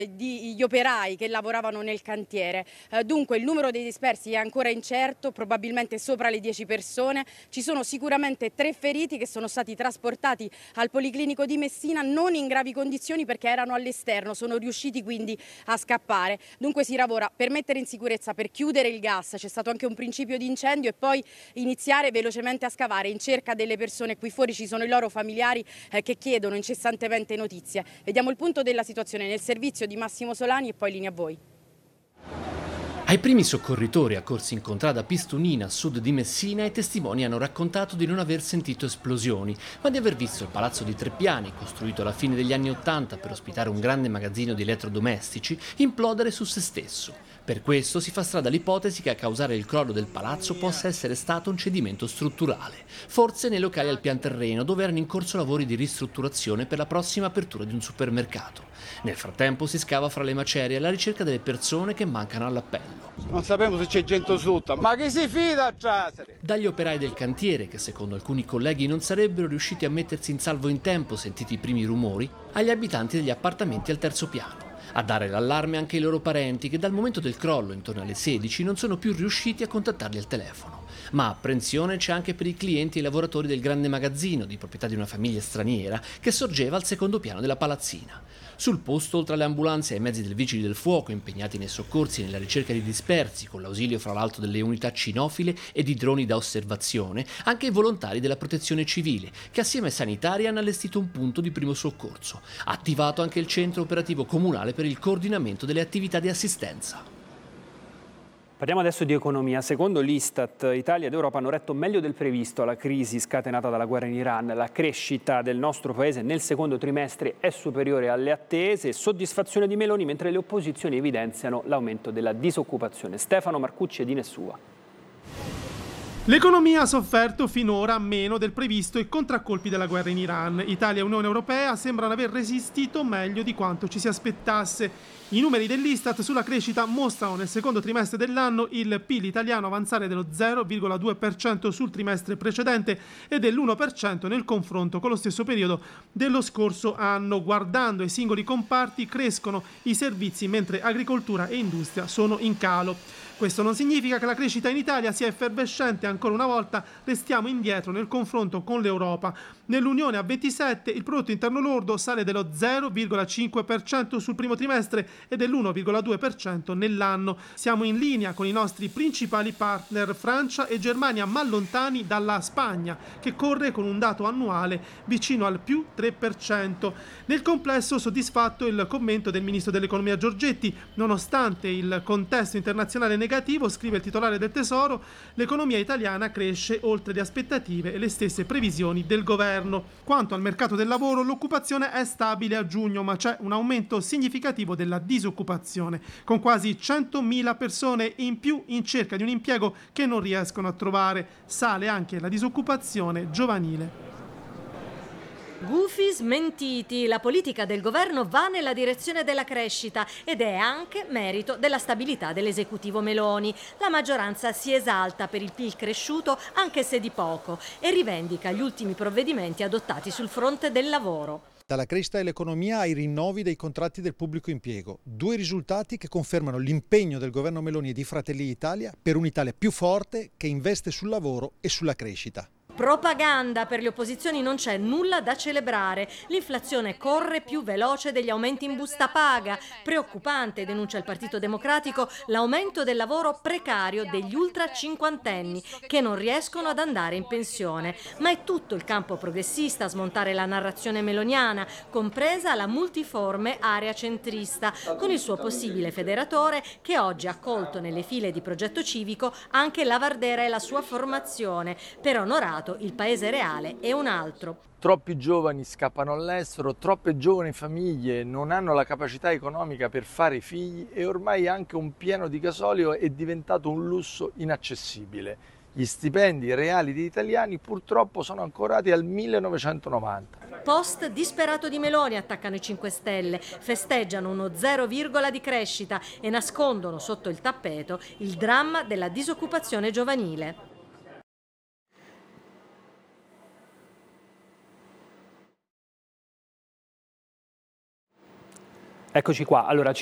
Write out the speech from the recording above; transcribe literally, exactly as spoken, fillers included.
Gli operai che lavoravano nel cantiere. Eh, dunque il numero dei dispersi è ancora incerto, probabilmente sopra le dieci persone. Ci sono sicuramente tre feriti che sono stati trasportati al Policlinico di Messina non in gravi condizioni perché erano all'esterno, sono riusciti quindi a scappare. Dunque si lavora per mettere in sicurezza, per chiudere il gas, c'è stato anche un principio di incendio e poi iniziare velocemente a scavare in cerca delle persone. Qui fuori ci sono i loro familiari eh, che chiedono incessantemente notizie. Vediamo il punto della situazione nel servizio di Massimo Solani e poi linea a voi. Ai primi soccorritori accorsi in contrada Pistunina, a sud di Messina, i testimoni hanno raccontato di non aver sentito esplosioni, ma di aver visto il palazzo di tre piani, costruito alla fine degli anni Ottanta per ospitare un grande magazzino di elettrodomestici, implodere su se stesso. Per questo si fa strada l'ipotesi che a causare il crollo del palazzo possa essere stato un cedimento strutturale, forse nei locali al pian terreno dove erano in corso lavori di ristrutturazione per la prossima apertura di un supermercato. Nel frattempo si scava fra le macerie alla ricerca delle persone che mancano all'appello. Non sappiamo se c'è gente sotto, ma chi si fida a Trasari? Dagli operai del cantiere, che secondo alcuni colleghi non sarebbero riusciti a mettersi in salvo in tempo sentiti i primi rumori, agli abitanti degli appartamenti al terzo piano. A dare l'allarme anche i loro parenti che dal momento del crollo, intorno alle sedici, non sono più riusciti a contattarli al telefono. Ma apprensione c'è anche per i clienti e i lavoratori del grande magazzino, di proprietà di una famiglia straniera, che sorgeva al secondo piano della palazzina. Sul posto, oltre alle ambulanze e ai mezzi del Vigili del Fuoco impegnati nei soccorsi e nella ricerca di dispersi, con l'ausilio fra l'altro delle unità cinofile e di droni da osservazione, anche i volontari della Protezione Civile, che assieme ai sanitari hanno allestito un punto di primo soccorso. Attivato anche il centro operativo comunale per il coordinamento delle attività di assistenza. Parliamo adesso di economia. Secondo l'Istat, Italia ed Europa hanno retto meglio del previsto alla crisi scatenata dalla guerra in Iran. La crescita del nostro paese nel secondo trimestre è superiore alle attese, soddisfazione di Meloni, mentre le opposizioni evidenziano l'aumento della disoccupazione. Stefano Marcucci di Nessua. L'economia ha sofferto finora meno del previsto i contraccolpi della guerra in Iran. Italia e Unione Europea sembrano aver resistito meglio di quanto ci si aspettasse. I numeri dell'Istat sulla crescita mostrano nel secondo trimestre dell'anno il P I L italiano avanzare dello zero virgola due per cento sul trimestre precedente e dell'uno per cento nel confronto con lo stesso periodo dello scorso anno. Guardando ai singoli comparti crescono i servizi mentre agricoltura e industria sono in calo. Questo non significa che la crescita in Italia sia effervescente, ancora una volta restiamo indietro nel confronto con l'Europa. Nell'Unione a ventisette il prodotto interno lordo sale dello zero virgola cinque per cento sul primo trimestre e dell'uno virgola due per cento nell'anno. Siamo in linea con i nostri principali partner Francia e Germania, ma lontani dalla Spagna, che corre con un dato annuale vicino al più tre per cento. Nel complesso soddisfatto il commento del ministro dell'economia Giorgetti. Nonostante il contesto internazionale negativo, scrive il titolare del Tesoro, l'economia italiana cresce oltre le aspettative e le stesse previsioni del governo. Quanto al mercato del lavoro, l'occupazione è stabile a giugno, ma c'è un aumento significativo della disoccupazione, con quasi centomila persone in più in cerca di un impiego che non riescono a trovare. Sale anche la disoccupazione giovanile. Gufi smentiti, la politica del governo va nella direzione della crescita ed è anche merito della stabilità dell'esecutivo Meloni. La maggioranza si esalta per il P I L cresciuto, anche se di poco, e rivendica gli ultimi provvedimenti adottati sul fronte del lavoro. Dalla crescita dell'economia ai rinnovi dei contratti del pubblico impiego. Due risultati che confermano l'impegno del governo Meloni e di Fratelli d'Italia per un'Italia più forte che investe sul lavoro e sulla crescita. Propaganda, per le opposizioni non c'è nulla da celebrare. L'inflazione corre più veloce degli aumenti in busta paga. Preoccupante, denuncia il Partito Democratico, l'aumento del lavoro precario degli ultra cinquantenni che non riescono ad andare in pensione. Ma è tutto il campo progressista a smontare la narrazione meloniana, compresa la multiforme area centrista, con il suo possibile federatore che oggi ha accolto nelle file di Progetto Civico anche Lavardera e la sua formazione, per onorare il paese reale è un altro. Troppi giovani scappano all'estero, troppe giovani famiglie non hanno la capacità economica per fare figli e ormai anche un pieno di gasolio è diventato un lusso inaccessibile. Gli stipendi reali degli italiani purtroppo sono ancorati al millenovecentonovanta. Post disperato di Meloni attaccano i cinque Stelle, festeggiano uno zero virgola di crescita e nascondono sotto il tappeto il dramma della disoccupazione giovanile. Eccoci qua. Allora,